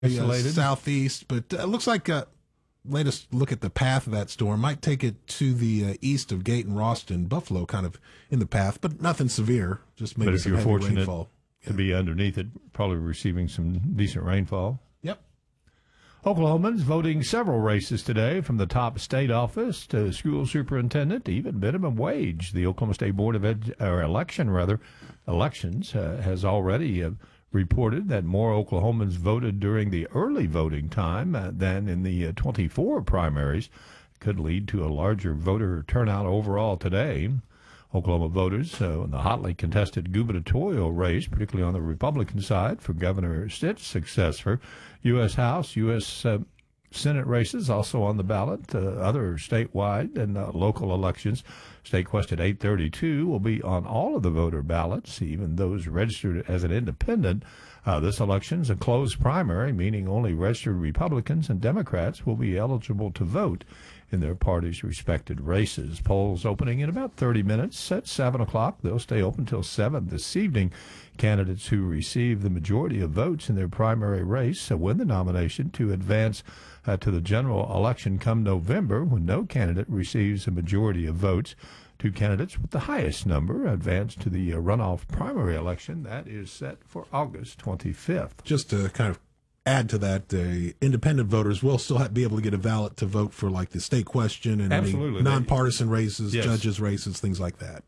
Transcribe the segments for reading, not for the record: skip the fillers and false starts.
isolated. Southeast, but it looks like latest look at the path of that storm might take it to the east of Gate and Ralston, Buffalo, kind of in the path, but nothing severe. Just maybe some heavy rainfall. To be underneath it, probably receiving some decent rainfall. Yep. Oklahomans voting several races today, from the top state office to school superintendent to even minimum wage. The Oklahoma State Board of Elections has already reported that more Oklahomans voted during the early voting time than in the 24 primaries. Could lead to a larger voter turnout overall today. Oklahoma voters in the hotly contested gubernatorial race, particularly on the Republican side, for Governor Stitt's successor. U.S. House, U.S. Senate races also on the ballot. Other statewide and local elections. State Question 832 will be on all of the voter ballots, even those registered as an independent. This election's a closed primary, meaning only registered Republicans and Democrats will be eligible to vote in their party's respected races. Polls opening in about 30 minutes at 7 o'clock. They'll stay open till 7 this evening. Candidates who receive the majority of votes in their primary race win the nomination to advance to the general election come November, when no candidate receives a majority of votes. Two candidates with the highest number advance to the runoff primary election. That is set for August 25th. Just to kind of add to that, independent voters will still be able to get a ballot to vote for like the state question and Absolutely. any nonpartisan races, Yes. judges races, things like that.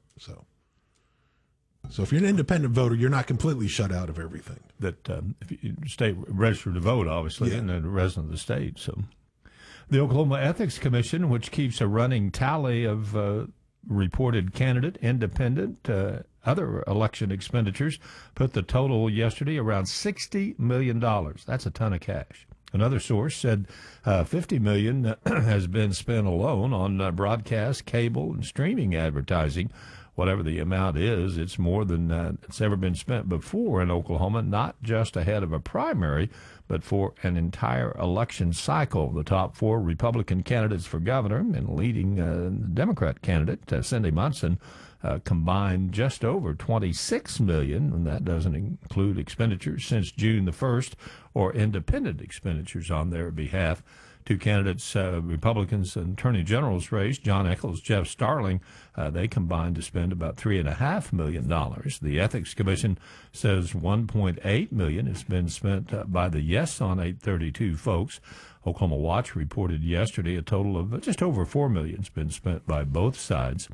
So if you're an independent voter, you're not completely shut out of everything. That if you stay registered to vote, obviously, Yeah. and a resident of the state. So, the Oklahoma Ethics Commission, which keeps a running tally of reported candidate, independent, other election expenditures, put the total yesterday around $60 million. That's a ton of cash. Another source said $50 million has been spent alone on broadcast, cable, and streaming advertising. Whatever the amount is, it's more than it's ever been spent before in Oklahoma, not just ahead of a primary, but for an entire election cycle. The top four Republican candidates for governor and leading Democrat candidate, Cindy Munson, combined just over $26 million, and that doesn't include expenditures since June the 1st or independent expenditures on their behalf. Two candidates, Republicans and Attorney General's race, John Eccles, Jeff Starling, they combined to spend about $3.5 million. The Ethics Commission says $1.8 million has been spent by the Yes on 832 folks. Oklahoma Watch reported yesterday a total of just over $4 million has been spent by both sides.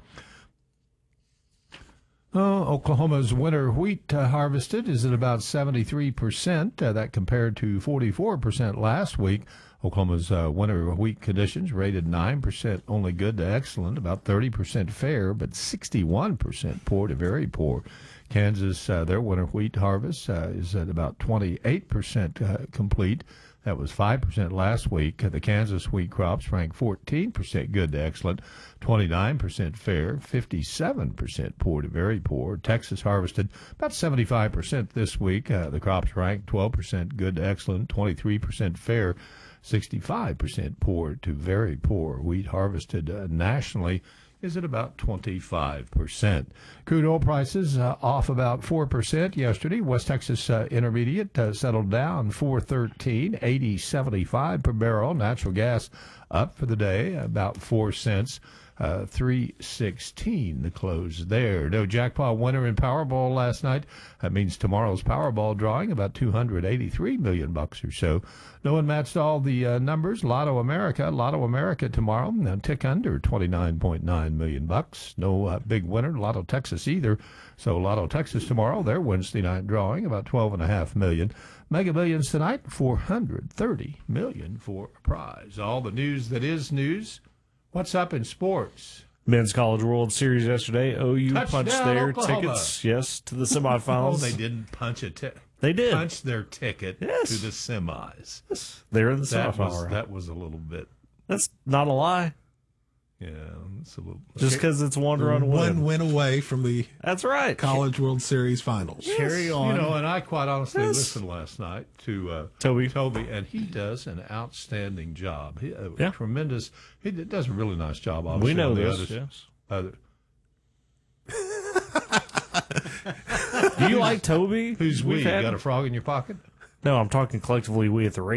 Oklahoma's winter wheat harvested is at about 73%. That compared to 44% last week. Oklahoma's winter wheat conditions rated 9% only good to excellent, about 30% fair, but 61% poor to very poor. Kansas, their winter wheat harvest is at about 28% complete. That was 5% last week. The Kansas wheat crops ranked 14% good to excellent, 29% fair, 57% poor to very poor. Texas harvested about 75% this week. The crops ranked 12% good to excellent, 23% fair, 65% poor to very poor. Wheat harvested nationally is at about 25%. Crude oil prices off about 4% yesterday. West Texas Intermediate settled down $4.13, $80.75 per barrel. Natural gas up for the day about 4 cents. $3.16 the close there. No jackpot winner in Powerball last night. That means tomorrow's Powerball drawing about $283 million or so. No one matched all the numbers. Lotto America tomorrow, a tick under $29.9 million. No big winner. Lotto Texas either. So Lotto Texas tomorrow, their Wednesday night drawing about $12.5 million. Mega Millions tonight, $430 million for a prize. All the news that is news. What's up in sports? Men's College World Series yesterday. OU Touchdown, punched their Oklahoma. tickets, yes, to the semifinals. Oh, they didn't punch a ticket. They did. Punch their ticket Yes. to the semis. Yes, they're in the semifinal round. That was a little bit, That's not a lie. yeah, it's a little. Just because it's one run away. One win away from the That's right. College World Series finals. Carry on. You know, and I quite honestly Yes. listened last night to Toby. and he does an outstanding job. He, Yeah. Tremendous. He does a really nice job. Obviously, We know on the this. others. Yes. Other, Do you like Toby? who's we? We've You had- got a frog in your pocket? No, I'm talking collectively we at the